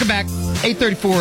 Welcome back. 8:34.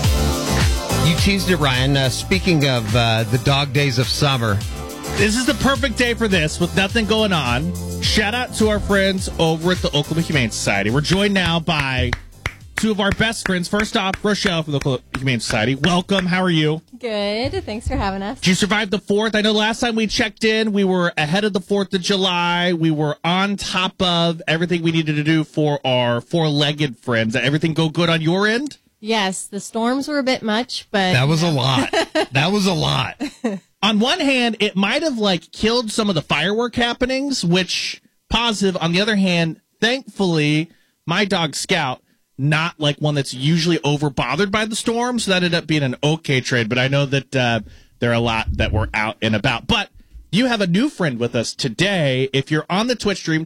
You teased it, Ryan. Speaking of the dog days of summer. This is the perfect day for this with nothing going on. Shout out to our friends over at the Oklahoma Humane Society. We're joined now by two of our best friends. First off, Rochelle from the Oklahoma Humane Society. Welcome. How are you? Good. Thanks for having us. Did you survive the 4th? I know last time we checked in, we were ahead of the 4th of July. We were on top of everything we needed to do for our four-legged friends. Did everything go good on your end? Yes, the storms were a bit much, but... That was a lot. That was a lot. On one hand, it might have killed some of the firework happenings, which positive. On the other hand, thankfully, my dog Scout, not one that's usually over bothered by the storm, so that ended up being an okay trade. But I know that there are a lot that were out and about. But you have a new friend with us today. If you're on the Twitch stream,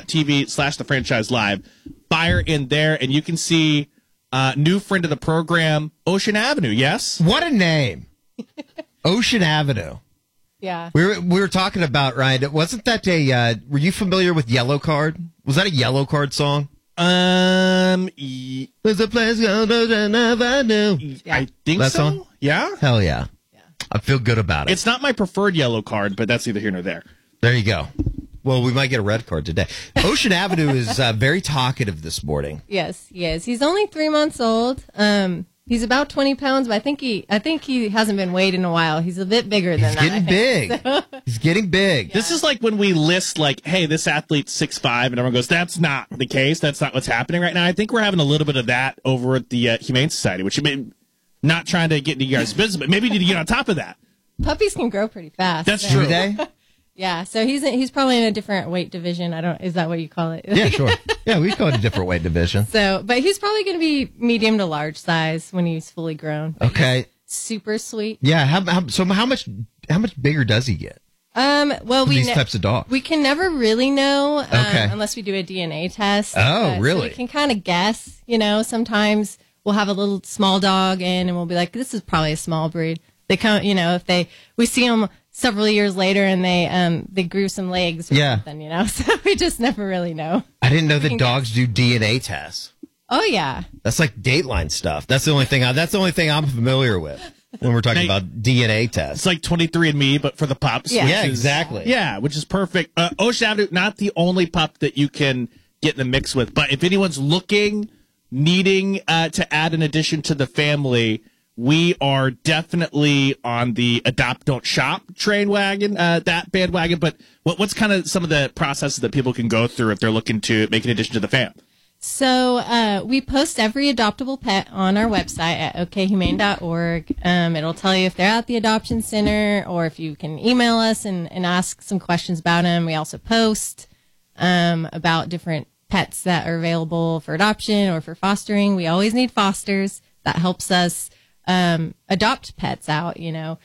twitch.tv/thefranchiselive, fire in there and you can see new friend of the program, Ocean Avenue. Yes? What a name. Ocean Avenue. Yeah. We were talking about, Ryan, wasn't that were you familiar with Yellow Card? Was that a Yellow Card song? There's a place called Ocean Avenue. Yeah. I think that so. Song? Yeah? Hell yeah. I feel good about it. It's not my preferred Yellow Card, but that's neither here nor there. There you go. Well, we might get a red card today. Ocean Avenue is very talkative this morning. Yes, he is. He's only 3 months old. He's about 20 pounds, but I think he hasn't been weighed in a while. He's a bit bigger than that. He's getting big. So. He's getting big. Yeah. This is like when we list, hey, this athlete's 6'5", and everyone goes, that's not the case. That's not what's happening right now. I think we're having a little bit of that over at the Humane Society, which not trying to get into you guys' business, but maybe you need to get on top of that. Puppies can grow pretty fast. That's true. Do they? Yeah, so he's probably in a different weight division. Is that what you call it? Yeah, sure. Yeah, we call it a different weight division. So, but he's probably going to be medium to large size when he's fully grown. Okay. Super sweet. Yeah. How much bigger does he get? Well, these types of dogs. We can never really know Okay. unless we do a DNA test. Oh, really? So we can kind of guess. Sometimes we'll have a little small dog in, and we'll be like, "This is probably a small breed." They come, we see them several years later, and they grew some legs or something, so we just never really know. I didn't know that dogs do DNA tests. Oh yeah, that's like Dateline stuff. That's the only thing I'm familiar with when we're talking about DNA tests. It's like 23andMe, but for the pups. Yeah, exactly. Yeah, which is perfect. Ocean Avenue, not the only pup that you can get in the mix with, but if anyone's needing to add an addition to the family, we are definitely on the adopt, don't shop train wagon, that bandwagon. But what's kind of some of the processes that people can go through if they're looking to make an addition to the fam? So we post every adoptable pet on our website at okhumane.org. It'll tell you if they're at the adoption center or if you can email us and ask some questions about them. We also post about different pets that are available for adoption or for fostering. We always need fosters. That helps us adopt pets out,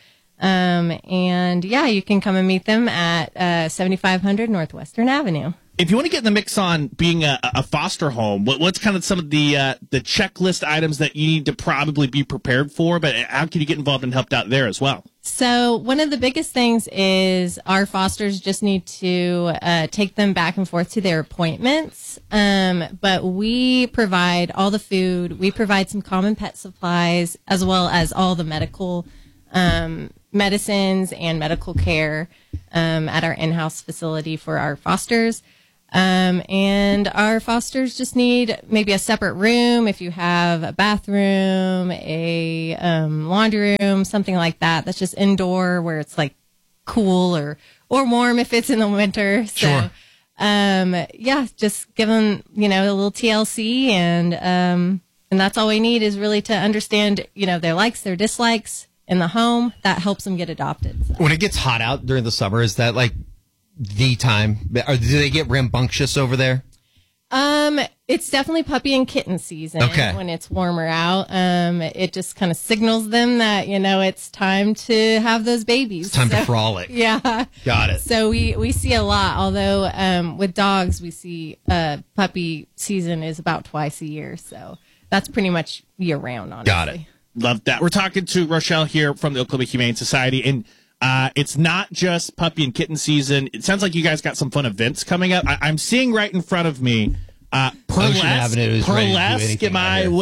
and you can come and meet them at 7500 Northwestern Avenue. If you want to get in the mix on being a foster home, what's kind of some of the checklist items that you need to probably be prepared for, but how can you get involved and helped out there as well? So one of the biggest things is our fosters just need to take them back and forth to their appointments. But we provide all the food. We provide some common pet supplies as well as all the medical medicines and medical care at our in-house facility for our fosters. And our fosters just need maybe a separate room if you have a bathroom, a laundry room, something like that. That's just indoor where it's cool or warm if it's in the winter. So, sure. Just give them, a little TLC and that's all we need is really to understand, their likes, their dislikes in the home. That helps them get adopted. So. When it gets hot out during the summer, is that the time, or do they get rambunctious over there? It's definitely puppy and kitten season. Okay. When it's warmer out. It just kind of signals them that, it's time to have those babies. It's time to frolic. Yeah. Got it. So we see a lot, although with dogs, we see puppy season is about twice a year. So that's pretty much year round, honestly. Got it. Love that. We're talking to Rochelle here from the Oklahoma Humane Society, and it's not just puppy and kitten season. It sounds like you guys got some fun events coming up. I'm seeing right in front of me, Ocean Avenue is ready to do Burlesque. anything Am I?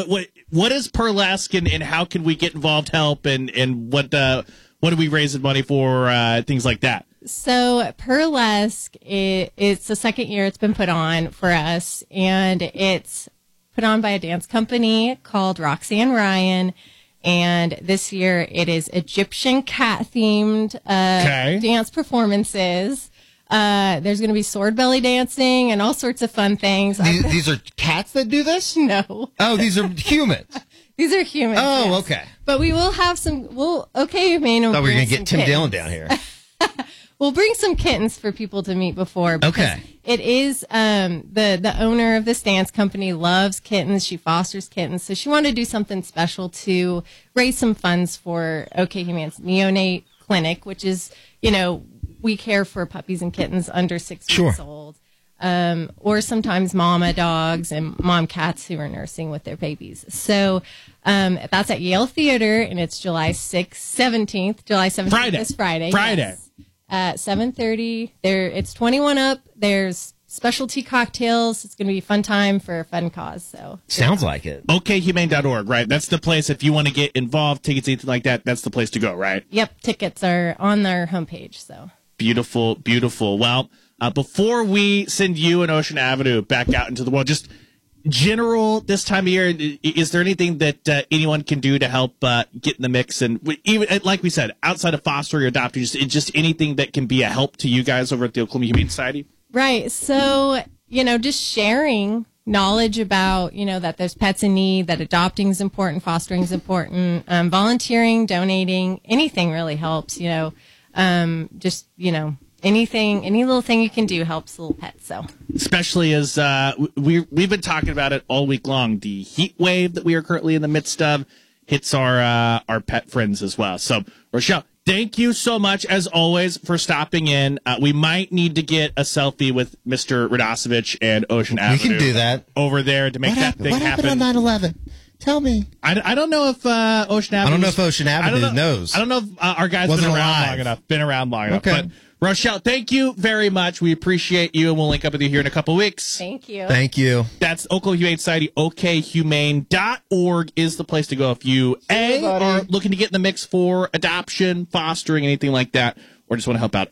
what is Burlesque and how can we get involved, help, and what do we raise money for, things like that? So Burlesque, it's the second year it's been put on for us, and it's put on by a dance company called Roxanne Ryan. And this year it is Egyptian cat themed dance performances. There's going to be sword belly dancing and all sorts of fun things. These are cats that do this? No. Oh, these are humans. These are humans. Oh, yes. okay. But we will have some. Okay, Humane. Thought we were going to get Tim Dillon down here. We'll bring some kittens for people to meet before. Okay. It is the owner of this dance company loves kittens. She fosters kittens, so she wanted to do something special to raise some funds for OK Humane's neonate clinic, which is, we care for puppies and kittens under 6 weeks old, or sometimes mama dogs and mom cats who are nursing with their babies. So that's at Yale Theater, and it's July 17th. This Friday. Yes. At 7:30, it's 21 up. There's specialty cocktails. It's going to be a fun time for a fun cause. So sounds like it. OKHumane.org, right? That's the place if you want to get involved, tickets, anything like that. That's the place to go, right? Yep, tickets are on their homepage. So beautiful, beautiful. Well, before we send you and Ocean Avenue back out into the world, just general this time of year, is there anything that anyone can do to help get in the mix? And even like we said, outside of fostering or adopting, just anything that can be a help to you guys over at the Oklahoma Humane Society? Right. So, just sharing knowledge about, that there's pets in need, that adopting is important, fostering is important, volunteering, donating, anything really helps, anything, any little thing you can do helps little pets. So, especially as we've been talking about it all week long, the heat wave that we are currently in the midst of hits our pet friends as well. So, Rochelle, thank you so much as always for stopping in. We might need to get a selfie with Mr. Radosevich and Ocean Avenue. We can do that over there to make that thing happen. What happened on 9/11? Tell me. I don't know if Ocean Avenue. I don't know if Ocean Avenue knows. I don't know if our guys been around long enough. Okay. But Rochelle, thank you very much. We appreciate you, and we'll link up with you here in a couple weeks. Thank you. Thank you. That's Oklahoma Humane Society. OKHumane.org is the place to go if you are looking to get in the mix for adoption, fostering, anything like that, or just want to help out.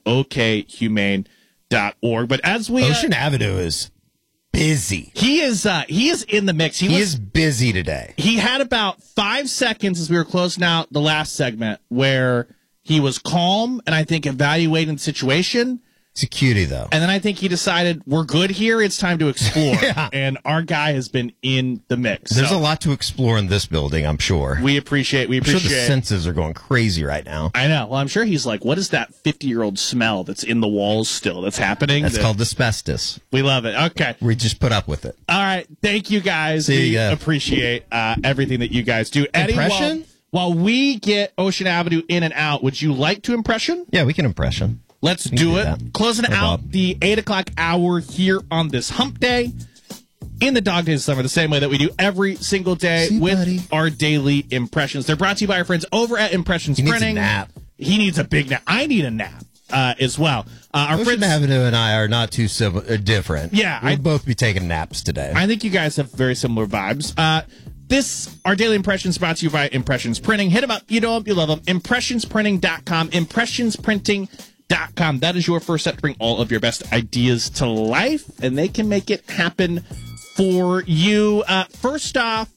OKHumane.org. But as we Ocean Avenue is busy. He is in the mix. He is busy today. He had about 5 seconds as we were closing out the last segment where he was calm and I think evaluating the situation. It's a cutie, though. And then I think he decided, we're good here. It's time to explore. Yeah. And our guy has been in the mix. There's a lot to explore in this building, I'm sure. We appreciate I'm sure the senses are going crazy right now. I know. Well, I'm sure he's like, what is that 50-year-old smell that's in the walls still that's happening? That's called asbestos. We love it. Okay. We just put up with it. All right. Thank you, guys. See ya. We appreciate everything that you guys do. Eddie, impression? While we get Ocean Avenue in and out, would you like to impression? Yeah, we can impression. Let's do it. That. Closing out Bob. the 8 o'clock hour here on this hump day in the Dog Days of Summer, the same way that we do every single day with our daily impressions. They're brought to you by our friends over at Impressions Printing. Needs a nap. He needs a big nap. I need a nap as well. Our Ocean Avenue and I are not too different. Yeah. We'll both be taking naps today. I think you guys have very similar vibes. Our daily impressions brought to you by Impressions Printing. Hit them up. You know them. You love them. Impressionsprinting.com. Impressionsprinting.com. That is your first step to bring all of your best ideas to life, and they can make it happen for you. First off,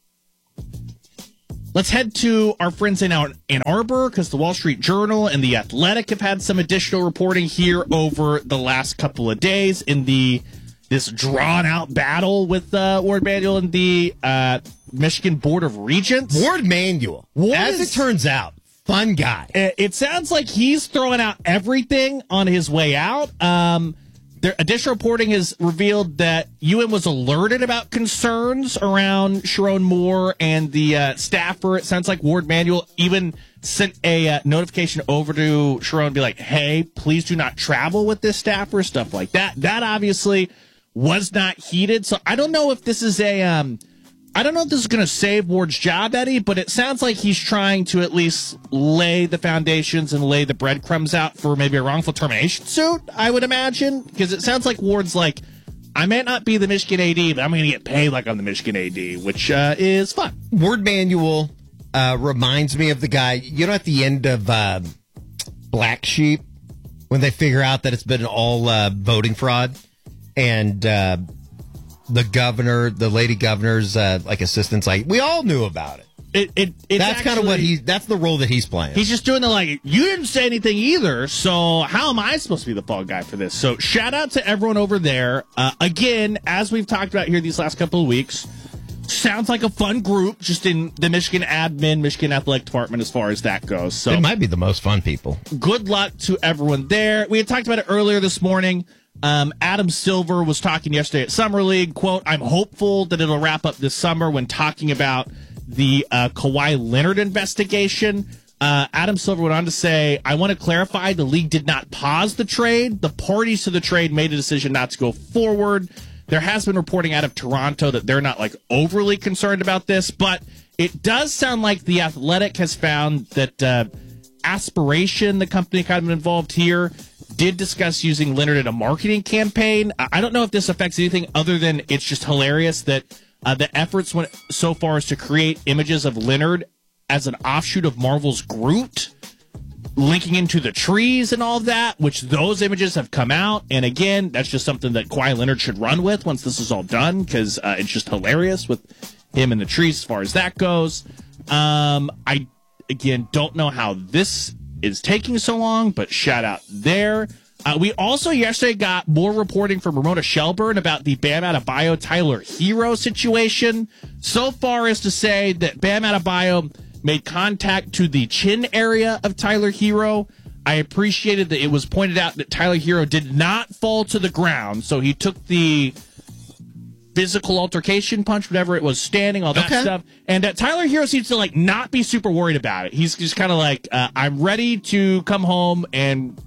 let's head to our friends in Ann Arbor, because the Wall Street Journal and The Athletic have had some additional reporting here over the last couple of days in this drawn-out battle with Ward Manuel and the Michigan Board of Regents. Ward Manuel, as it turns out, fun guy. It sounds like he's throwing out everything on his way out. Additional reporting has revealed that UN was alerted about concerns around Sharon Moore and the staffer. It sounds like Ward Manuel even sent a notification over to Sharon to be like, hey, please do not travel with this staffer, stuff like that. That obviously was not heeded. So I don't know if this is I don't know if this is going to save Ward's job, Eddie, but it sounds like he's trying to at least lay the foundations and lay the breadcrumbs out for maybe a wrongful termination suit, I would imagine, because it sounds like Ward's like, I may not be the Michigan AD, but I'm going to get paid like I'm the Michigan AD, which is fun. Word Manual reminds me of the guy, at the end of Black Sheep, when they figure out that it's been all voting fraud, and the governor, the lady governor's assistant's like, we all knew about it. That's kind of that's the role that he's playing. He's just doing you didn't say anything either, so how am I supposed to be the fall guy for this? So shout out to everyone over there. Again, as we've talked about here these last couple of weeks, sounds like a fun group just in the Michigan admin, Michigan athletic department as far as that goes. So it might be the most fun people. Good luck to everyone there. We had talked about it earlier this morning. Adam Silver was talking yesterday at Summer League, quote, I'm hopeful that it'll wrap up this summer when talking about the Kawhi Leonard investigation. Adam Silver went on to say, I want to clarify the league did not pause the trade. The parties to the trade made a decision not to go forward. There has been reporting out of Toronto that they're not overly concerned about this, but it does sound like The Athletic has found that Aspiration, the company kind of involved here, did discuss using Leonard in a marketing campaign. I don't know if this affects anything other than it's just hilarious that the efforts went so far as to create images of Leonard as an offshoot of Marvel's Groot, linking into the trees and all of that, which those images have come out. And again, that's just something that Kawhi Leonard should run with once this is all done, because it's just hilarious with him in the trees as far as that goes. I, again, don't know how this is taking so long, but shout out there. We also yesterday got more reporting from Ramona Shelburne about the Bam Adebayo Tyler Hero situation. So far as to say that Bam Adebayo made contact to the chin area of Tyler Hero. I appreciated that it was pointed out that Tyler Hero did not fall to the ground, so he took the physical altercation punch, whatever it was, standing, all that stuff. And Tyler Hero seems to not be super worried about it. He's just kind of I'm ready to come home and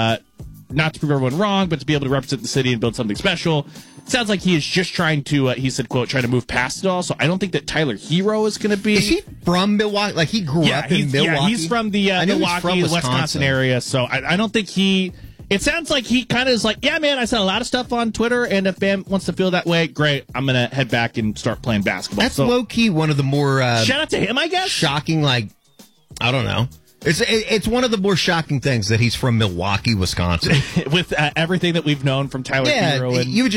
not to prove everyone wrong, but to be able to represent the city and build something special. Sounds like he is just trying to, he said, quote, trying to move past it all. So I don't think that Tyler Hero is going to be. Is he from Milwaukee? He grew up in Milwaukee? Yeah, he's from the Milwaukee, Wisconsin area. So I don't think he. It sounds like he kind of is yeah, man, I said a lot of stuff on Twitter, and if Bam wants to feel that way, great. I'm going to head back and start playing basketball. That's low-key one of the more... shout out to him, I guess? Shocking, I don't know. It's one of the more shocking things that he's from Milwaukee, Wisconsin. With everything that we've known from Tyler Hero.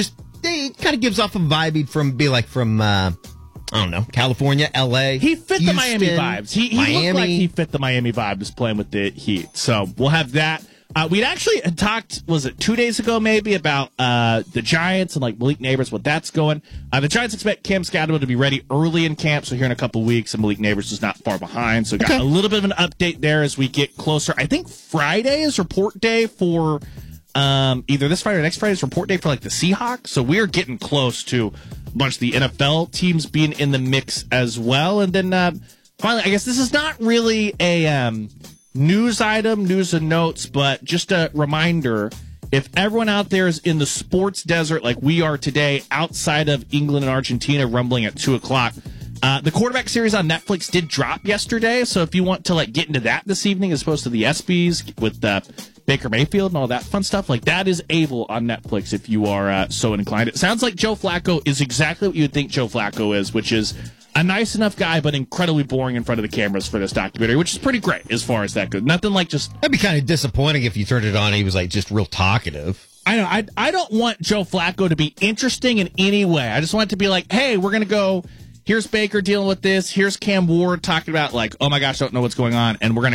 It kind of gives off a vibe from I don't know, California, L.A. He fit Houston, the Miami vibes. He looked like he fit the Miami vibes playing with the Heat. So we'll have that. We'd actually had talked, was it 2 days ago maybe, about the Giants and Malik Neighbors, what that's going. The Giants expect Cam Scatterman to be ready early in camp, so here in a couple weeks, and Malik Neighbors is not far behind. So got a little bit of an update there as we get closer. I think Friday is report day for either this Friday or next Friday is report day for the Seahawks. So we're getting close to a bunch of the NFL teams being in the mix as well. And then finally, I guess this is not really a news item, news and notes, but just a reminder, if everyone out there is in the sports desert like we are today, outside of England and Argentina, rumbling at 2:00, the quarterback series on Netflix did drop yesterday. So if you want to get into that this evening, as opposed to the ESPYs with Baker Mayfield and all that fun stuff, that is able on Netflix if you are so inclined. It sounds like Joe Flacco is exactly what you would think Joe Flacco is, which is a nice enough guy, but incredibly boring in front of the cameras for this documentary, which is pretty great as far as that goes. Nothing just... That'd be kind of disappointing if you turned it on and he was just real talkative. I know. I don't want Joe Flacco to be interesting in any way. I just want it to be hey, we're going to go... Here's Baker dealing with this. Here's Cam Ward talking about oh my gosh, I don't know what's going on. And we're going to